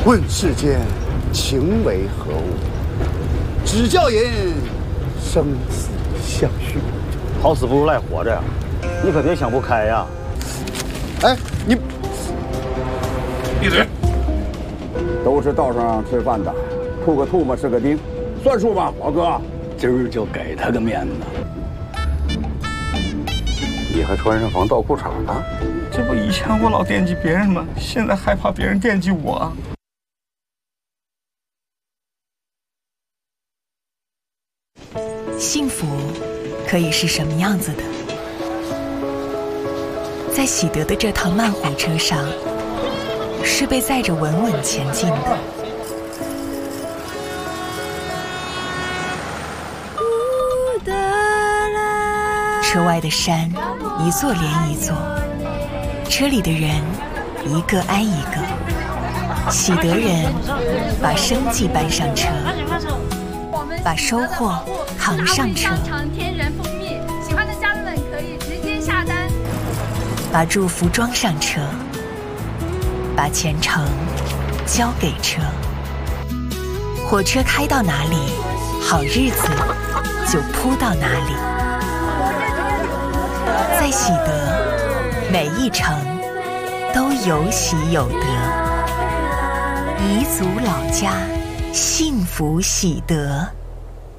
问世间情为何物，只教人生死相许。 好死不如赖活着呀！你可别想不开呀！ 哎，你闭嘴！ 都是道上吃饭的，吐个唾沫是个钉，算数吧，老哥。 今儿就给他个面子。你还穿上防盗裤衩了？ 这不以前我老惦记别人吗？现在害怕别人惦记我。 幸福可以是什么样子的？在喜得的这趟慢火车上，是被载着稳稳前进的。车外的山一座连一座，车里的人一个挨一个。喜得人把生计搬上车，把收获扛上车， 天然蜂蜜，喜欢的家人们可以直接下单。 把祝福装上车，把前程交给车。火车开到哪里，好日子就铺到哪里。在喜得，每一程都有喜有得。彝族老家，幸福喜得。